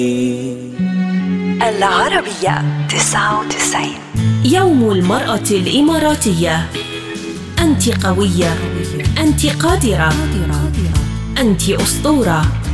العربية 99. يوم المرأة الإماراتية. أنت قوية، أنت قادرة، أنت أسطورة.